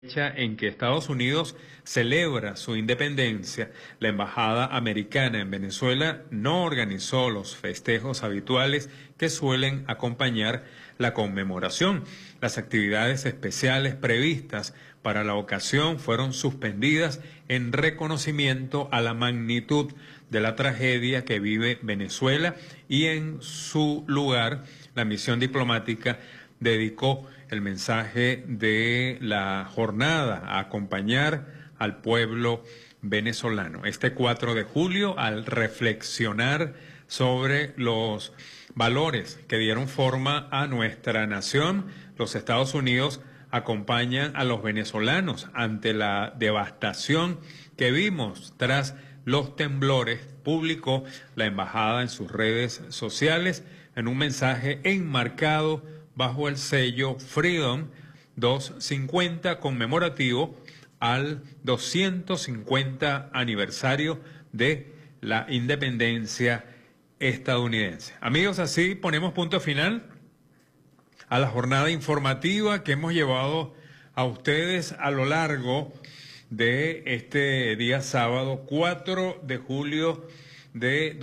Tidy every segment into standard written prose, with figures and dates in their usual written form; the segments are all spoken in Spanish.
Fecha en que Estados Unidos celebra su independencia, la embajada americana en Venezuela no organizó los festejos habituales que suelen acompañar la conmemoración. Las actividades especiales previstas para la ocasión fueron suspendidas en reconocimiento a la magnitud de la tragedia que vive Venezuela, y en su lugar la misión diplomática dedicó el mensaje de la jornada a acompañar al pueblo venezolano. Este 4 de julio, al reflexionar sobre los valores que dieron forma a nuestra nación, los Estados Unidos acompañan a los venezolanos ante la devastación que vimos tras los temblores. Publicó la embajada en sus redes sociales en un mensaje enmarcado bajo el sello Freedom 250 conmemorativo al 250 aniversario de la independencia estadounidense. Amigos, así ponemos punto final a la jornada informativa que hemos llevado a ustedes a lo largo de este día sábado 4 de julio de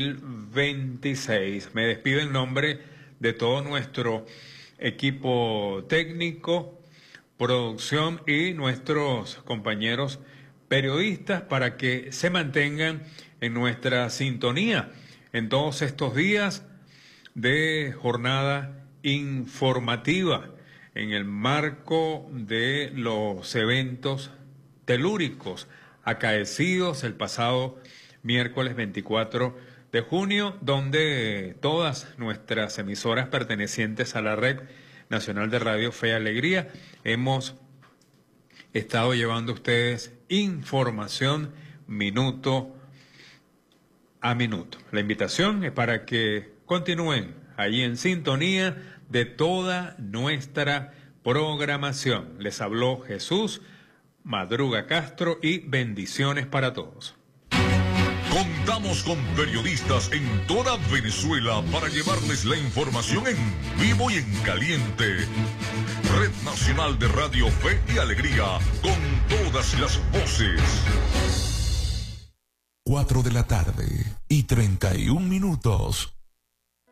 2026. Me despido en nombre de todo nuestro equipo técnico, producción y nuestros compañeros periodistas para que se mantengan en nuestra sintonía en todos estos días de jornada informativa en el marco de los eventos telúricos acaecidos el pasado miércoles 24 de junio, donde todas nuestras emisoras pertenecientes a la Red Nacional de Radio Fe y Alegría hemos estado llevando a ustedes información minuto a minuto. La invitación es para que continúen allí en sintonía de toda nuestra programación. Les habló Jesús Madruga Castro y bendiciones para todos. Contamos con periodistas en toda Venezuela para llevarles la información en vivo y en caliente. Red Nacional de Radio Fe y Alegría, con todas las voces. 4 de la tarde y 31 minutos.